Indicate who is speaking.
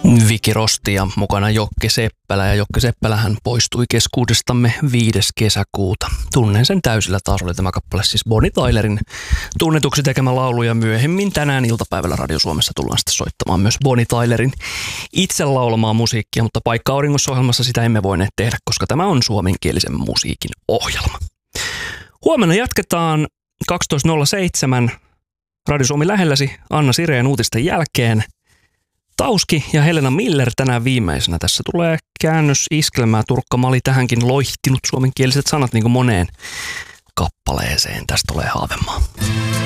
Speaker 1: Viki Rosti ja mukana Jokke Seppälä. Ja Jokke Seppälähän poistui keskuudestamme 5. kesäkuuta. Tunnen sen täysillä, taas oli tämä kappale siis Bonnie Tylerin tunnetuksi tekemä laulu. Ja myöhemmin tänään iltapäivällä Radio Suomessa tullaan sitten soittamaan myös Bonnie Tylerin itse laulamaa musiikkia. Mutta Paikka auringossa -ohjelmassa sitä emme voineet tehdä, koska tämä on suomenkielisen musiikin ohjelma. Huomenna jatketaan 12.07 Radio Suomi lähelläsi Anna Sireen uutisten jälkeen. Tauski ja Helena Miller tänään viimeisenä. Tässä tulee käännös iskelmää. Turkka Mali tähänkin loihtinut suomenkieliset sanat niin kuin moneen kappaleeseen. Tästä tulee Haavemaa.